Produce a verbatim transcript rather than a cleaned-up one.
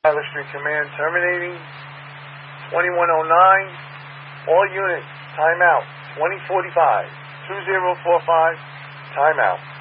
Tyler Street Command terminating. twenty-one oh nine. All units, timeout. twenty forty-five. two zero four five, timeout.